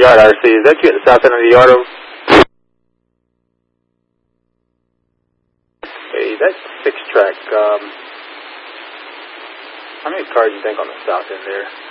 yard, RC. Is that you at the south end of the yard? Hey, that's 6-track. How many cars do you think on the south end there?